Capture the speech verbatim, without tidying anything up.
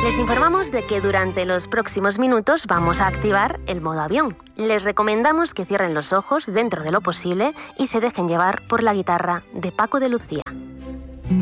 Les informamos de que durante los próximos minutos vamos a activar el modo avión. Les recomendamos que cierren los ojos dentro de lo posible y se dejen llevar por la guitarra de Paco de Lucía.